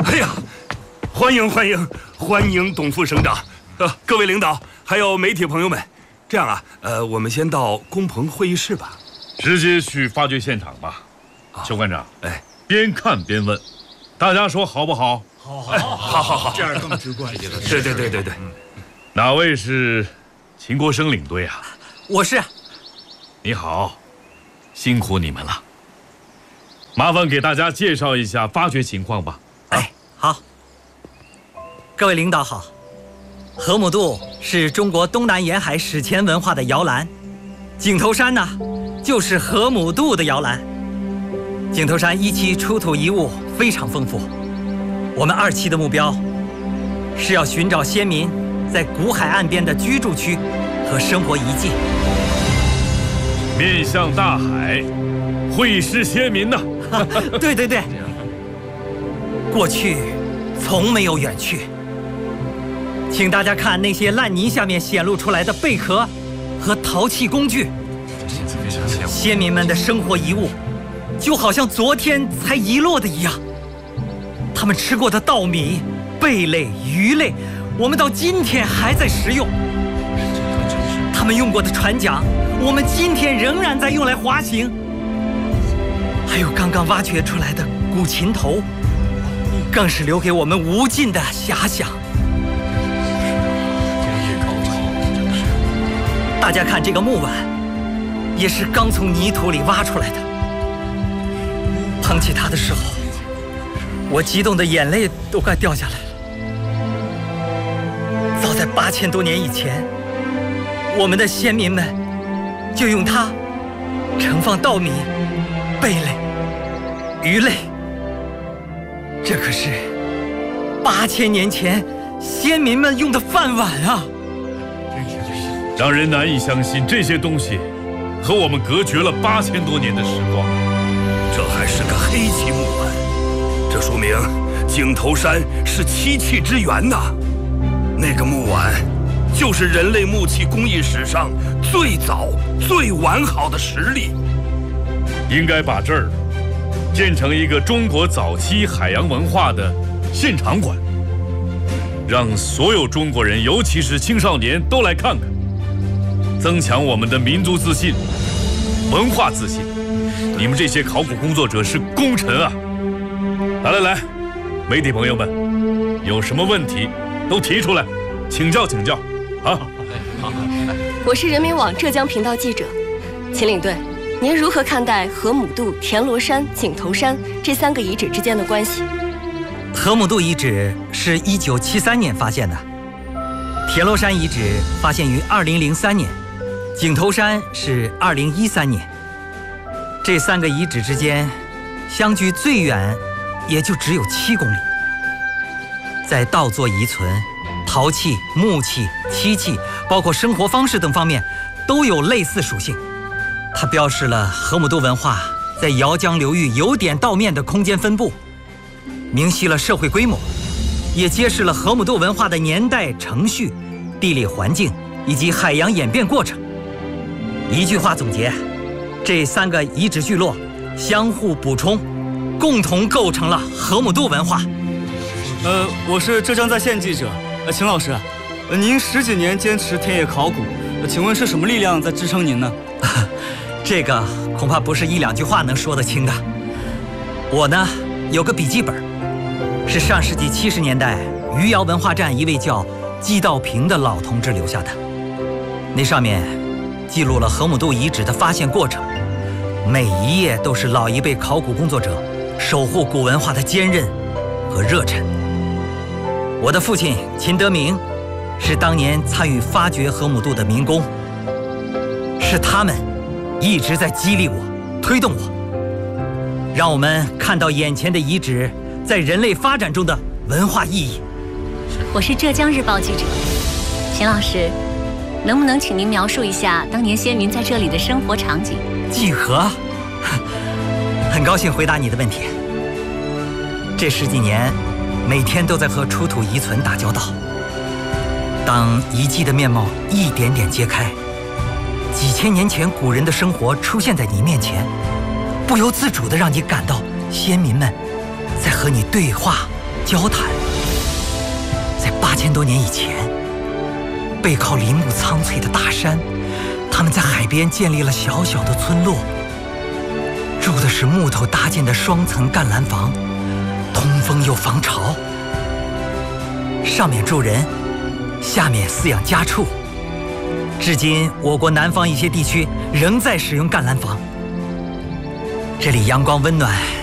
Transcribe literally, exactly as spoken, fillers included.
哎呀，欢迎欢迎欢迎董副省长，呃，各位领导，还有媒体朋友们，这样啊，呃，我们先到工棚会议室吧。 直接去发掘现场吧。邱馆长， 哎， 边看边问，大家说好不好？ 好，好，好， 好，好，好， 这样更直观。 对对对对对。 哪位是秦国生领队啊？ 我是。 你好，辛苦你们了。麻烦给大家介绍一下发掘情况吧。 哎，好。各位领导好。河姆渡是中国东南沿海史前文化的摇篮，井头山呢，就是河姆渡的摇篮。井头山一期出土遗物非常丰富，我们二期的目标是要寻找先民在古海岸边的居住区和生活遗迹。 面向大海，会是先民呐！ 对对对，过去从没有远去。请大家看那些烂泥下面显露出来的贝壳和陶器工具，先民们的生活遗物就好像昨天才遗落的一样。他们吃过的稻米、贝类、鱼类，我们到今天还在食用。他们用过的船桨，我们今天仍然在用来滑行。还有刚刚挖掘出来的古琴头，更是留给我们无尽的遐想。大家看这个木碗，也是刚从泥土里挖出来的。捧起它的时候，我激动的眼泪都快掉下来了。早在八千多年以前，我们的先民们就用它盛放稻米、贝类、鱼类。这可是八千年前先民们用的饭碗啊！ 让人难以相信，这些东西和我们隔绝了八千多年的时光。 这还是个黑漆木碗，这说明井头山是漆器之源呐。那个木碗就是人类木器工艺史上最早、最完好的实例。 应该把这儿建成一个中国早期海洋文化的现场馆，让所有中国人，尤其是青少年都来看看，增强我们的民族自信、文化自信。你们这些考古工作者是功臣啊！来来来，媒体朋友们，有什么问题都提出来，请教请教啊！ 我是人民网浙江频道记者，秦领队，您如何看待河姆渡、田螺山、井头山这三个遗址之间的关系？ 河姆渡遗址是一九七三年发现的，田螺山遗址发现于二零零三年，井头山是二零一三年。这三个遗址之间相距最远也就只有七公里。在稻作遗存、陶器、木器、漆器，包括生活方式等方面都有类似属性。它标示了河姆渡文化在姚江流域由点到面的空间分布，明晰了社会规模，也揭示了河姆渡文化的年代、程序、地理环境以及海洋演变过程。一句话总结，这三个遗址聚落相互补充，共同构成了河姆渡文化。 呃，我是浙江在线记者，呃，秦老师，呃，您十几年坚持田野考古，呃，请问是什么力量在支撑您呢？ 这个恐怕不是一两句话能说得清的。我呢，有个笔记本，是上世纪七十年代余姚文化站一位叫季道平的老同志留下的，那上面记录了河姆渡遗址的发现过程，每一页都是老一辈考古工作者守护古文化的坚韧和热忱。我的父亲秦德明是当年参与发掘河姆渡的民工，是他们一直在激励我、推动我，让我们看到眼前的遗址在人类发展中的文化意义。 我是浙江日报记者，秦老师，能不能请您描述一下当年先民在这里的生活场景？ 济河，很高兴回答你的问题。这十几年，每天都在和出土遗存打交道。当遗迹的面貌一点点揭开，几千年前古人的生活出现在你面前，不由自主地让你感到先民们在和你对话交谈。在八千多年以前，背靠林木苍翠的大山，他们在海边建立了小小的村落，住的是木头搭建的双层干栏房，通风又防潮。上面住人，下面饲养家畜。至今，我国南方一些地区仍在使用干栏房。这里阳光温暖，